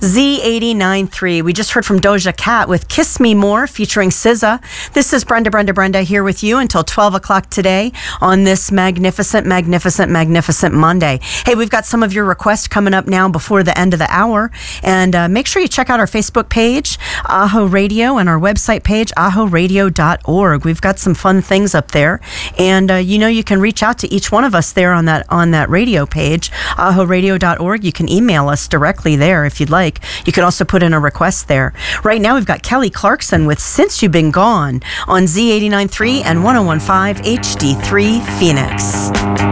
Z89.3. We just heard from Doja Cat with Kiss Me More featuring SZA. This is Brenda here with you until 12 o'clock today on this magnificent Monday. Hey, we've got some of your requests coming up now before the end of the hour. And make sure you check out our Facebook page, Aho Radio, and our website page, ahoradio.org. We've got some fun things up there. And you can reach out to each one of us there on that radio page, ahoradio.org. You can email us directly there if you'd like. You can also put in a request there. Right now, we've got Kelly Clarkson with Since You've Been Gone on Z89.3 and 101.5 HD3 Phoenix.